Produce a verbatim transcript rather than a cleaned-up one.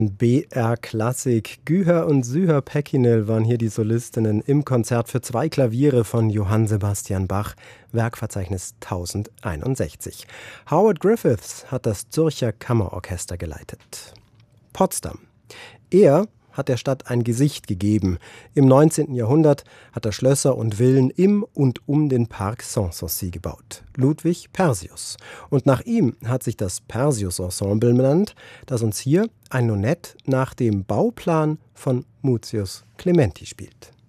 B R-Klassik. Güher und Süher Päckhinel waren hier die Solistinnen im Konzert für zwei Klaviere von Johann Sebastian Bach, Werkverzeichnis tausendeinundsechzig. Howard Griffiths hat das Zürcher Kammerorchester geleitet. Potsdam. Er hat der Stadt ein Gesicht gegeben. Im neunzehnten Jahrhundert hat er Schlösser und Villen im und um den Parc Sanssouci gebaut. Ludwig Persius. Und nach ihm hat sich das Persius-Ensemble benannt, das uns hier ein Nonett nach dem Bauplan von Mutius Clementi spielt.